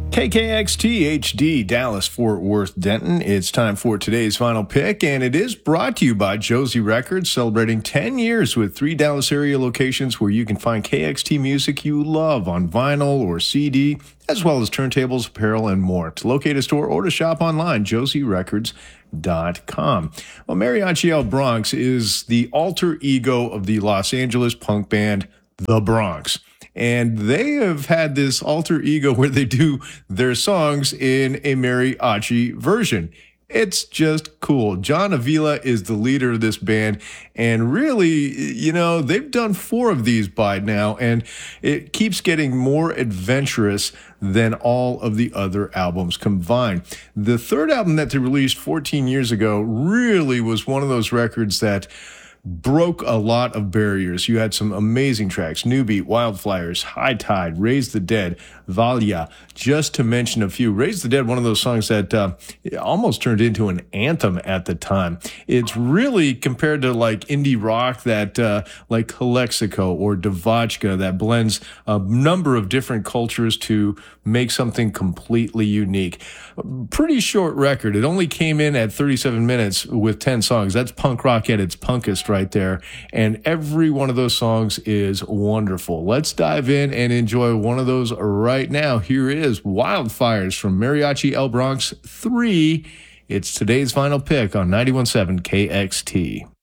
KKXT HD, Dallas, Fort Worth, Denton. It's time for today's final pick, and it is brought to you by Josie Records, celebrating 10 years with 3 Dallas area locations where you can find KXT music you love on vinyl or CD, as well as turntables, apparel, and more. To locate a store or to shop online, josierecords.com. Well, Mariachi El Bronx is the alter ego of the Los Angeles punk band The Bronx. And they have had this alter ego where they do their songs in a mariachi version. It's just cool. John Avila is the leader of this band. And really, they've done 4 of these by now. And it keeps getting more adventurous than all of the other albums combined. The third album that they released 14 years ago really was one of those records that broke a lot of barriers. You had some amazing tracks: New Beat, Wildflowers, High Tide, Raise the Dead, Valia, just to mention a few. Raise the Dead, one of those songs that almost turned into an anthem at the time. It's really compared to like indie rock that like Calexico or Devotchka that blends a number of different cultures to make something completely unique. Pretty short record. It only came in at 37 minutes with 10 songs. That's punk rock at its punkest right there. And every one of those songs is wonderful. Let's dive in and enjoy one of those right now. Here is Wildfires from Mariachi El Bronx 3. It's today's final pick on 91.7 KXT.